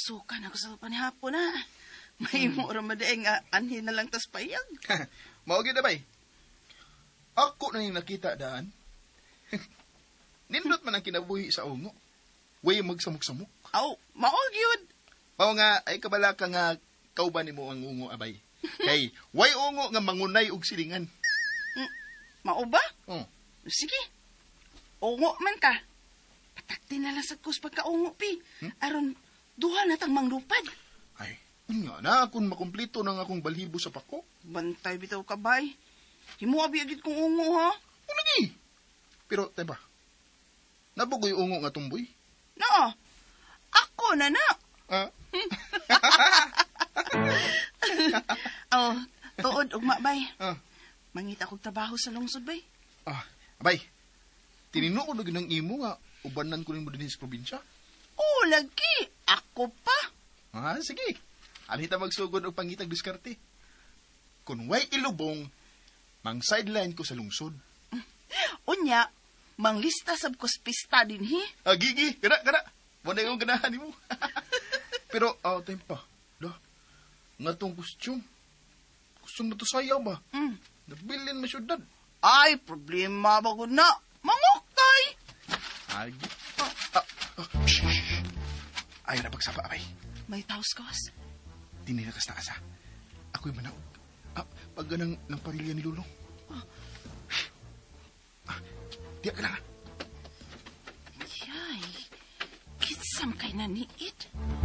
Sukan ako sa panihapon na. May mo ramadaing anhin na lang tas payag. Maugid na bay. Ako na yung nakita daan. Nindot man ang kinabuhi sa ungo. Way magsamok-samok. Aw, maog yun. Mao nga ay kabala ka nga kauban nimo ang ungo abay. Kay way ungo nga mangunay og silingan. Mao ba? Oh. Sige. Ungo man ka. Patakti na lang sa kus pagkaungo, pi. Aron, duha na tang manglupad. Ay, nga na kung makumplito ng akong balhibo sa pako. Bantay bitaw ka, bay. Himo abi-agit kong ungo, ha? O lagi. Pero, teba, nabugoy ungo nga tumboy. No, ako na na. Ah? Oh, tuod, ugma, bay. Ah. Mangita kong trabaho sa lungsod, bay. Ah, abay. Tinino ko lagi ng imo nga ubanan ko rin mo din sa probinsya. Oh, lagi. Ako pa. Ah, sige. Alita magsugod og pangitag diskarte. Kung way ilubong, mang sideline ko sa lungsod. Unya, manglista sab ko sa pista din, hi? Ah, gigi. Kada. Wala yung ganahan mo. Pero, time pa. Da, nga tong costume. Costume na to sayaw ba? Nabilin mo syudad. Ay, problema ba ko na? Mangukay! Ay, ayaw na pagsapa, abay. May taos kawas. Dinilakas na asa. Ako'y manaog. Pag ganang ng parilya ni Lulong. Diya ka lang. Yay, kitsam kay naniit.